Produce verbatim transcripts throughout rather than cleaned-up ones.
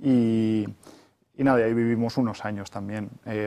y, y nada, y ahí vivimos unos años también. Eh,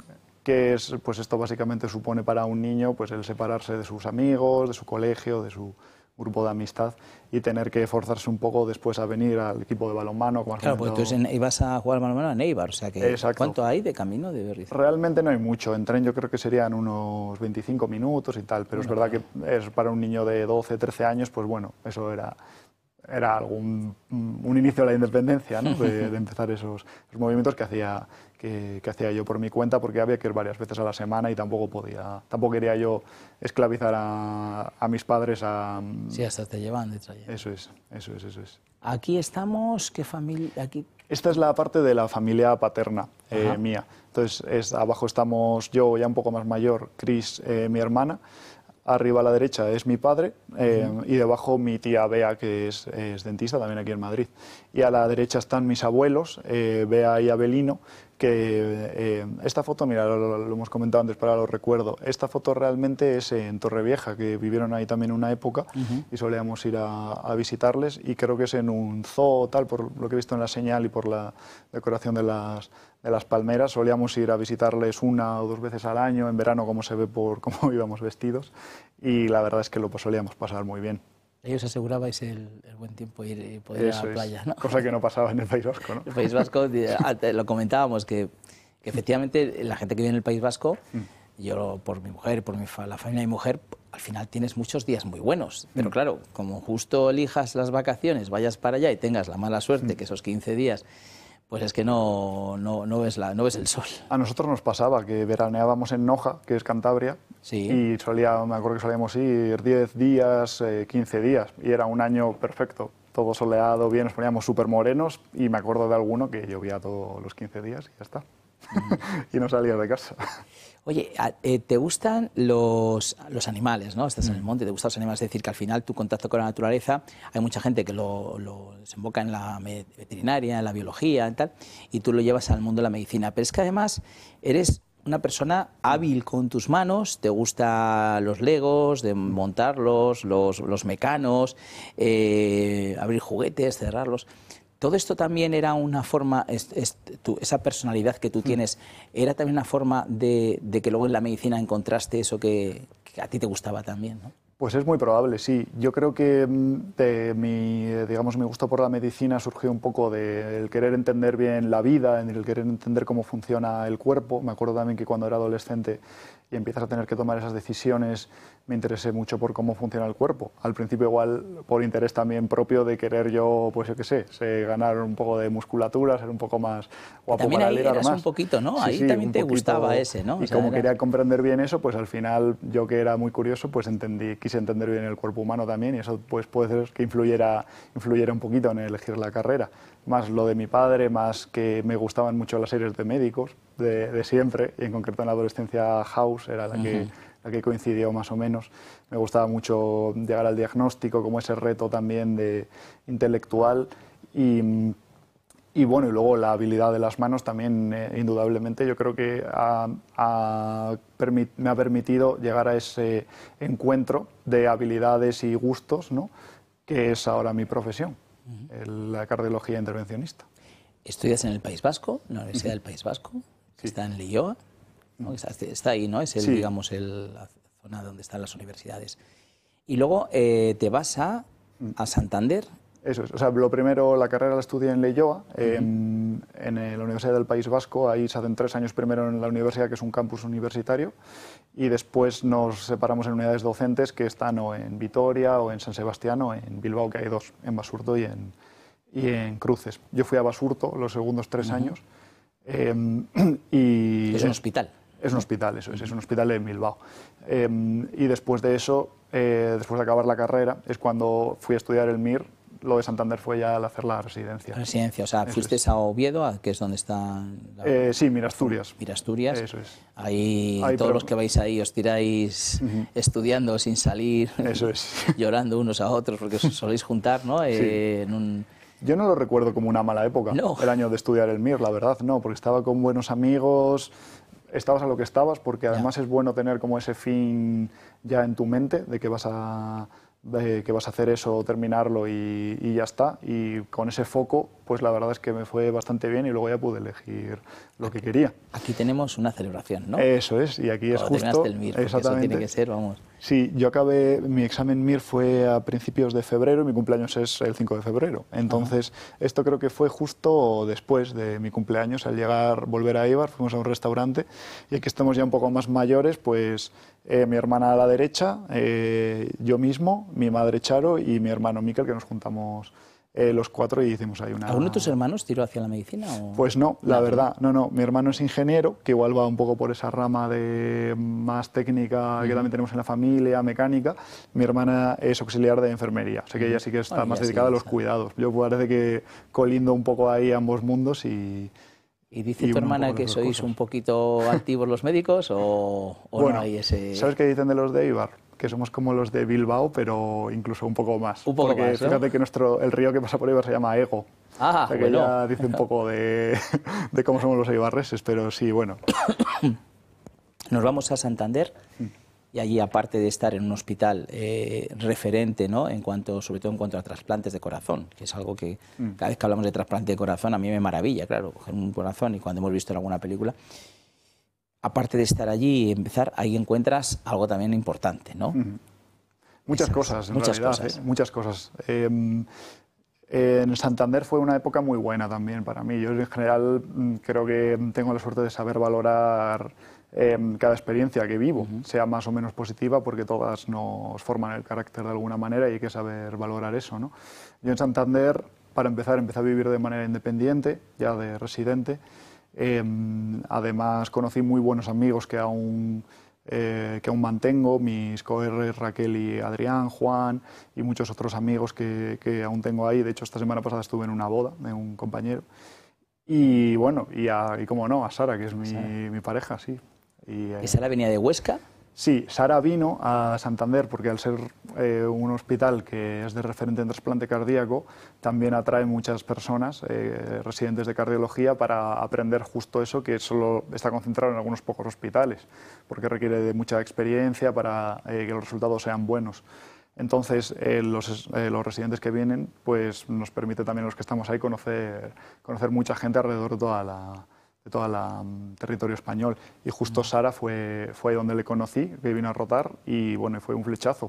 ¿Qué es? Pues esto básicamente supone para un niño pues el separarse de sus amigos, de su colegio, de su grupo de amistad y tener que forzarse un poco después a venir al equipo de balonmano. Como has claro, porque tú en, ibas a jugar balonmano a Neibar, o sea que Exacto. ¿cuánto hay de camino de Berriz? Realmente no hay mucho, en tren yo creo que serían unos veinticinco minutos y tal, pero bueno, es verdad claro. que es para un niño de doce, trece años, pues bueno, eso era, era algún, un inicio de la independencia, ¿no? de, de empezar esos, esos movimientos que hacía, que, que hacía yo por mi cuenta, porque había que ir varias veces a la semana y tampoco podía, tampoco quería yo esclavizar a, a mis padres a... Sí, hasta te llevan de traer. Eso es, eso es, eso es. Aquí estamos, ¿qué familia? Aquí... Esta es la parte de la familia paterna eh, mía. Entonces, es, abajo estamos yo, ya un poco más mayor, Cris, eh, mi hermana. Arriba a la derecha es mi padre eh, uh-huh. y debajo mi tía Bea, que es, es dentista también aquí en Madrid. Y a la derecha están mis abuelos, eh, Bea y Abelino, que eh, esta foto, mira, lo, lo hemos comentado antes, pero ahora lo recuerdo. Esta foto realmente es en Torrevieja, que vivieron ahí también una época uh-huh. y solíamos ir a, a visitarles, y creo que es en un zoo, tal, por lo que he visto en la señal y por la decoración de las, de las palmeras. Solíamos ir a visitarles una o dos veces al año, en verano, como se ve por cómo íbamos vestidos, y la verdad es que lo solíamos pasar muy bien. Ellos asegurabais el, el buen tiempo y, y poder Eso ir a la playa, es, ¿no? cosa que no pasaba en el País Vasco, ¿no? El País Vasco, lo comentábamos, que, que efectivamente la gente que vive en el País Vasco, mm. yo por mi mujer, por mi, la familia de mi mujer, al final tienes muchos días muy buenos, pero mm. claro, como justo elijas las vacaciones, vayas para allá y tengas la mala suerte mm. que esos quince días, pues es que no, no, no, ves la, no ves el sol. A nosotros nos pasaba que veraneábamos en Noja, que es Cantabria, sí. y solía, me acuerdo que solíamos ir diez días, eh, quince días, y era un año perfecto, todo soleado, bien, nos poníamos súper morenos, y me acuerdo de alguno que llovía todos los quince días y ya está, mm. y no salías de casa. Oye, ¿te gustan los, los animales, ¿no? Estás en el monte, te gustan los animales, es decir, que al final tu contacto con la naturaleza, hay mucha gente que lo, lo desemboca en la veterinaria, en la biología y tal, y tú lo llevas al mundo de la medicina, pero es que además eres una persona hábil con tus manos, te gustan los legos, de montarlos, los, los mecanos, eh, abrir juguetes, cerrarlos. ¿Todo esto también era una forma, es, es, tu, esa personalidad que tú tienes, era también una forma de, de que luego en la medicina encontraste eso que, que a ti te gustaba también, ¿no? Pues es muy probable, sí. Yo creo que de mi, digamos, mi gusto por la medicina surgió un poco del querer entender bien la vida, en el querer entender cómo funciona el cuerpo. Me acuerdo también que cuando era adolescente y empiezas a tener que tomar esas decisiones, me interesé mucho por cómo funciona el cuerpo. Al principio igual por interés también propio de querer yo, pues yo qué sé, sé ganar un poco de musculatura, ser un poco más guapo también para ahí ligar eras más. un poquito, ¿no? Sí, ahí sí, también te poquito, gustaba ese, ¿no? Y o sea, como era... quería comprender bien eso, pues al final yo que era muy curioso, pues entendí, quise entender bien el cuerpo humano también, y eso pues puede ser que influyera, influyera un poquito en elegir la carrera. Más lo de mi padre, más que me gustaban mucho las series de médicos de, de siempre, y en concreto en la adolescencia House era la que, uh-huh. la que coincidió más o menos. Me gustaba mucho llegar al diagnóstico, como ese reto también de intelectual, y, y bueno, y luego la habilidad de las manos también, eh, indudablemente, yo creo que ha, ha permit, me ha permitido llegar a ese encuentro de habilidades y gustos, ¿no?, que es ahora mi profesión. Uh-huh. el, la cardiología intervencionista. Estudias en el País Vasco, en la Universidad uh-huh. del País Vasco, que sí. está en Leioa, ¿no? uh-huh. está, está ahí, ¿no? Es el, sí. digamos, el, la zona donde están las universidades. Y luego eh, te vas a, a Santander. Eso es, o sea, lo primero, la carrera la estudié en Leioa, uh-huh. en, en la Universidad del País Vasco. Ahí se hacen tres años primero en la universidad, que es un campus universitario, y después nos separamos en unidades docentes que están o en Vitoria o en San Sebastián o en Bilbao, que hay dos, en Basurto y en, y en Cruces. Yo fui a Basurto los segundos tres uh-huh. años. Eh, y es un hospital. Es un hospital, eso es, es un hospital en Bilbao. Eh, y después de eso, eh, después de acabar la carrera, es cuando fui a estudiar el M I R. Lo de Santander fue ya al hacer la residencia. La residencia, o sea, eso fuiste es. a Oviedo, que es donde está... La... Eh, sí, Mirasturias. Mirasturias. Eso es. Ahí, ahí todos pero... los que vais ahí os tiráis uh-huh. estudiando sin salir, eso es. llorando unos a otros, porque os soléis juntar, ¿no? Sí. Eh, en un... Yo no lo recuerdo como una mala época, no. el año de estudiar el M I R, la verdad, no, porque estaba con buenos amigos, estabas a lo que estabas, porque además ya. es bueno tener como ese fin ya en tu mente, de que vas a... de que vas a hacer eso, terminarlo y, y ya está, y con ese foco pues pues la verdad es que me fue bastante bien y luego ya pude elegir lo que quería. Aquí tenemos una celebración, ¿no? Eso es, y aquí Cuando es justo... el M I R, exactamente. Eso tiene que ser, vamos... Sí, yo acabé, mi examen M I R fue a principios de febrero y mi cumpleaños es el cinco de febrero. Entonces, Ajá. esto creo que fue justo después de mi cumpleaños. Al llegar, volver a Eibar, fuimos a un restaurante y aquí estamos ya un poco más mayores, pues eh, mi hermana a la derecha, eh, yo mismo, mi madre Charo y mi hermano Miquel, que nos juntamos eh, los cuatro y hicimos ahí una... ¿Alguno de tus hermanos tiró hacia la medicina? O... Pues no, la Nada. verdad, no, no. Mi hermano es ingeniero, que igual va un poco por esa rama de más técnica uh-huh. que también tenemos en la familia, mecánica. Mi hermana es auxiliar de enfermería, o sea que ella sí que está oh, más dedicada sí, a los sabe. cuidados. Yo parece que colindo un poco ahí ambos mundos y... ¿Y dice y tu hermana que sois cosas. un poquito activos los médicos o, o bueno, no hay ese...? ¿Sabes qué dicen de los de Eibar? Que somos como los de Bilbao, pero incluso un poco más. Un poco Porque más, ¿no? Fíjate que nuestro, el río que pasa por Eibar se llama Ego. Ah, o sea que bueno. ya dice un poco de, de cómo somos los eibarreses, pero sí, bueno. Nos vamos a Santander y allí, aparte de estar en un hospital eh, referente, ¿no? en cuanto, sobre todo en cuanto a trasplantes de corazón, que es algo que mm. cada vez que hablamos de trasplante de corazón a mí me maravilla, claro, coger un corazón y cuando hemos visto en alguna película... Aparte de estar allí y empezar, ahí encuentras algo también importante, ¿no? Mm. Muchas Esas, cosas, en muchas realidad, cosas. ¿eh? Muchas cosas. Eh, en Santander fue una época muy buena también para mí. Yo en general creo que tengo la suerte de saber valorar eh, cada experiencia que vivo, uh-huh. sea más o menos positiva, porque todas nos forman el carácter de alguna manera y hay que saber valorar eso, ¿no? Yo en Santander, para empezar, empecé a vivir de manera independiente, ya de residente. Eh, además conocí muy buenos amigos que aún, eh, que aún mantengo, mis coerres Raquel y Adrián, Juan y muchos otros amigos que, que aún tengo ahí. De hecho, esta semana pasada estuve en una boda de un compañero. Y bueno, y, a, y como no, a Sara, que es mi, mi pareja, sí. Y, eh, ¿Y Sara venía de Huesca? Sí, Sara vino a Santander porque al ser eh, un hospital que es de referente en trasplante cardíaco, también atrae muchas personas, eh, residentes de cardiología, para aprender justo eso, que solo está concentrado en algunos pocos hospitales, porque requiere de mucha experiencia para eh, que los resultados sean buenos. Entonces, eh, los, eh, los residentes que vienen, pues nos permite también a los que estamos ahí conocer, conocer mucha gente alrededor de toda la... de todo el um, territorio español. Y justo Sara fue, fue ahí donde le conocí, que vino a rotar, y bueno, fue un flechazo.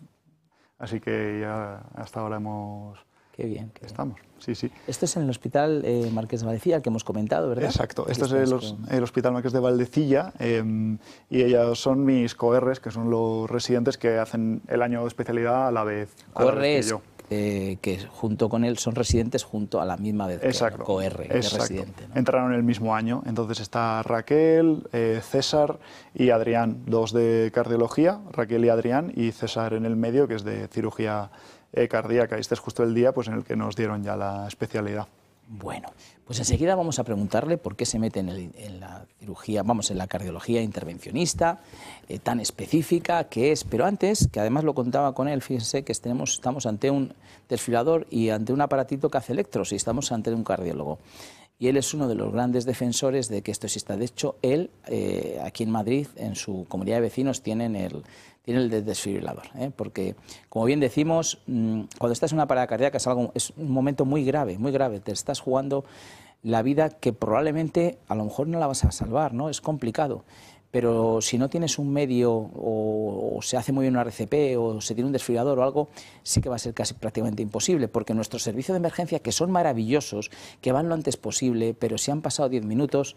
Así que ya hasta ahora hemos... Qué bien. Qué estamos, bien. sí, sí. Esto es en el Hospital eh, Marqués de Valdecilla, el que hemos comentado, ¿verdad? Exacto, esto es el, con... el Hospital Marqués de Valdecilla, eh, y ellos son mis coerres, que son los residentes que hacen el año de especialidad a la vez, a la vez que yo. Eh, que junto con él son residentes junto a la misma vez exacto, que coer de residente, ¿no? Entraron el mismo año, entonces está Raquel, eh, César y Adrián, dos de cardiología, Raquel y Adrián, y César en el medio, que es de cirugía eh, cardíaca. Este es justo el día pues, en el que nos dieron ya la especialidad. Bueno, pues enseguida vamos a preguntarle por qué se mete en, el, en la cirugía, vamos, en la cardiología intervencionista, eh, tan específica que es. Pero antes, que además lo contaba con él, fíjense que tenemos, estamos ante un desfibrilador y ante un aparatito que hace electros y estamos ante un cardiólogo. Y él es uno de los grandes defensores de que esto exista. De hecho, él, eh, aquí en Madrid, en su comunidad de vecinos, tienen el, tienen el desfibrilador. ¿eh? Porque, como bien decimos, mmm, cuando estás en una parada cardíaca es, algo, es un momento muy grave, muy grave. Te estás jugando la vida que probablemente, a lo mejor no la vas a salvar, ¿no? Es complicado. Pero si no tienes un medio o, o se hace muy bien una R C P o se tiene un desfibrilador o algo, sí que va a ser casi prácticamente imposible, porque nuestros servicios de emergencia, que son maravillosos, que van lo antes posible, pero si han pasado diez minutos,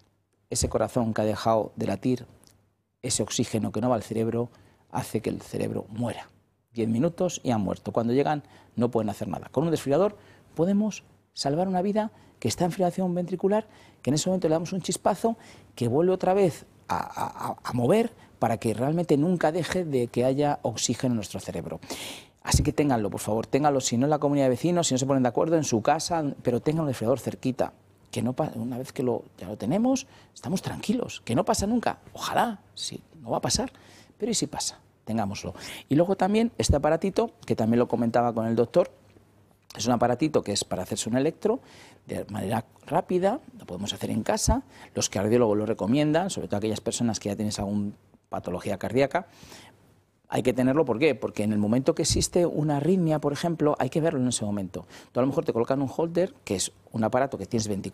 ese corazón que ha dejado de latir, ese oxígeno que no va al cerebro, hace que el cerebro muera. Diez minutos y han muerto. Cuando llegan no pueden hacer nada. Con un desfibrilador podemos salvar una vida que está en fibrilación ventricular, que en ese momento le damos un chispazo, que vuelve otra vez A, a, a mover para que realmente nunca deje de que haya oxígeno en nuestro cerebro. Así que ténganlo, por favor, ténganlo, si no en la comunidad de vecinos, si no se ponen de acuerdo, en su casa, pero tengan un desfibrilador cerquita, que no una vez que lo, ya lo tenemos, estamos tranquilos, que no pasa nunca, ojalá, sí, no va a pasar, pero ¿y si pasa? Tengámoslo. Y luego también este aparatito, que también lo comentaba con el doctor, es un aparatito que es para hacerse un electro de manera rápida, lo podemos hacer en casa, los cardiólogos lo recomiendan, sobre todo aquellas personas que ya tienen alguna patología cardíaca, Hay que tenerlo, ¿por qué? Porque en el momento que existe una arritmia, por ejemplo, hay que verlo en ese momento. Tú a lo mejor te colocan un holter, que es un aparato que tienes veinticuatro